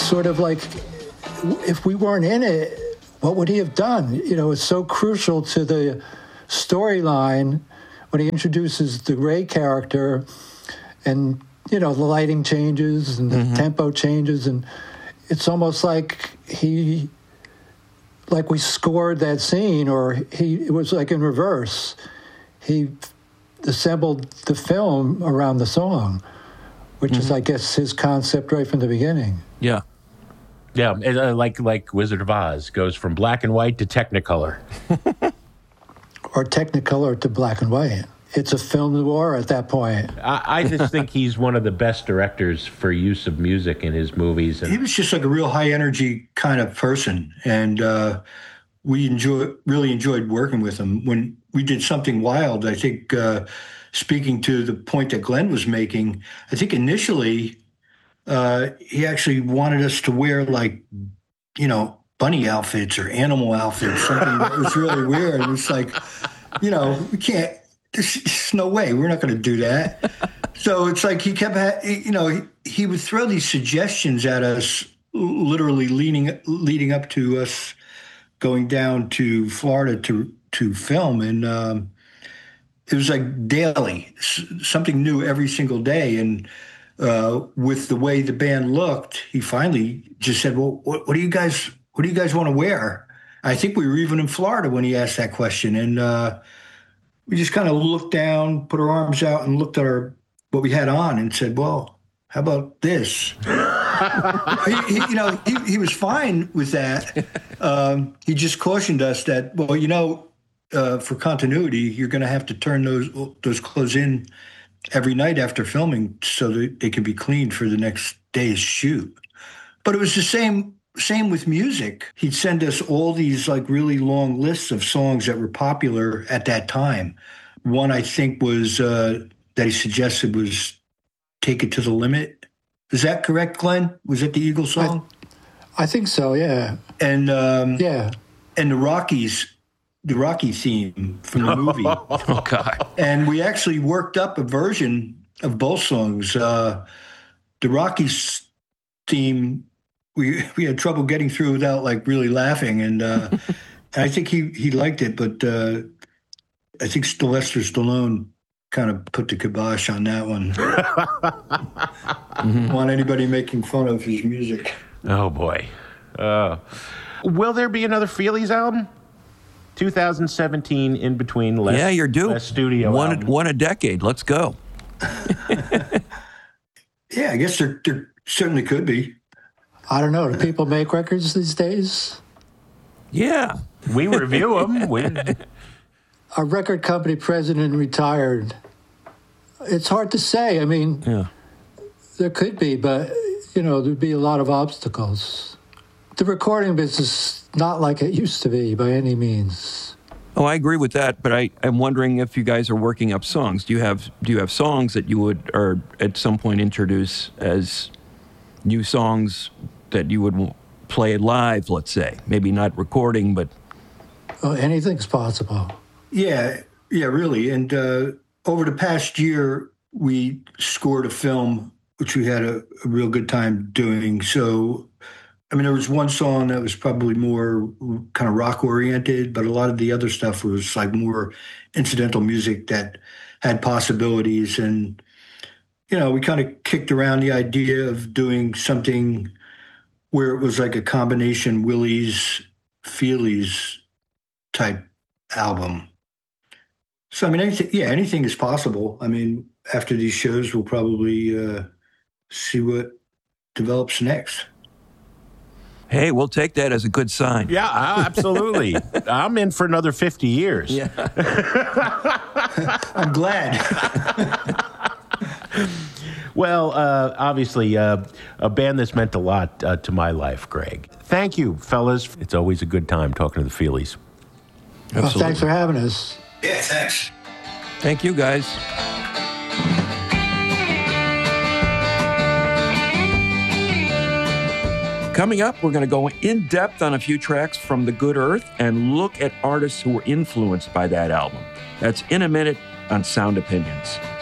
sort of like, if we weren't in it, what would he have done? It's so crucial to the storyline when he introduces the Ray character, and the lighting changes and the tempo changes, and it's almost like we scored that scene, or it was like in reverse. He assembled the film around the song, which is, I guess, his concept right from the beginning. Yeah. Yeah, like Wizard of Oz goes from black and white to Technicolor. Or Technicolor to black and white. It's a film noir at that point. I just think he's one of the best directors for use of music in his movies. He was just like a real high-energy kind of person, and we really enjoyed working with him. When we did Something Wild, I think, speaking to the point that Glenn was making, I think initially he actually wanted us to wear, like, bunny outfits or animal outfits, something that was really weird. It was like, we can't, there's no way, we're not going to do that. So it's like he kept, he would throw these suggestions at us, literally leading up to us going down to Florida to film. And it was like daily, something new every single day. And with the way the band looked, he finally just said, well, what do you guys want to wear? I think we were even in Florida when he asked that question. And we just kind of looked down, put our arms out, and looked at what we had on and said, well, how about this? He was fine with that. He just cautioned us that, well, for continuity, you're going to have to turn those clothes in every night after filming so that they can be cleaned for the next day's shoot. But it was the same with music. He'd send us all these like really long lists of songs that were popular at that time. One I think was that he suggested was "Take It to the Limit." Is that correct, Glenn? Was it the Eagles song? I think so, yeah. And yeah, and the Rocky theme from the movie. Oh God! And we actually worked up a version of both songs. The Rockies theme, we had trouble getting through without like really laughing, and I think he liked it, but I think Sylvester Stallone kind of put the kibosh on that one. Didn't want anybody making fun of his music. Oh boy! Will there be another Feelies album? 2017, in between. Yeah, you're due. Less studio one a decade. Let's go. Yeah, I guess there certainly could be. I don't know. Do people make records these days? Yeah. We review them. Our record company president retired. It's hard to say. I mean, there could be, but, there'd be a lot of obstacles. The recording business is not like it used to be by any means. Oh, I agree with that, but I'm wondering if you guys are working up songs. Do you have songs that you would, or at some point, introduce as new songs that you would play live, let's say? Maybe not recording, but... Well, anything's possible. Yeah, really. And over the past year, we scored a film, which we had a real good time doing. So, I mean, there was one song that was probably more kind of rock-oriented, but a lot of the other stuff was like more incidental music that had possibilities. And, we kind of kicked around the idea of doing something where it was like a combination Willie's, Feelies type album. So, I mean, anything is possible. I mean, after these shows, we'll probably see what develops next. Hey, we'll take that as a good sign. Yeah, absolutely. I'm in for another 50 years. Yeah. I'm glad. Well, obviously, a band that's meant a lot to my life, Greg. Thank you, fellas. It's always a good time talking to the Feelies. Well, thanks for having us. Yeah, thanks. Thank you, guys. Coming up, we're going to go in depth on a few tracks from The Good Earth and look at artists who were influenced by that album. That's in a minute on Sound Opinions.